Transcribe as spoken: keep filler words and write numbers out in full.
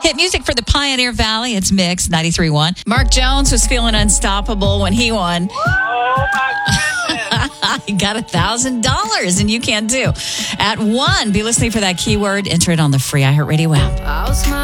Hit music for the Pioneer Valley. It's Mix ninety-three point one. Mark Jones was feeling unstoppable when he won. Oh, my goodness. He got one thousand dollars, and you can too. At one, be listening for that keyword. Enter it on the free iHeartRadio app.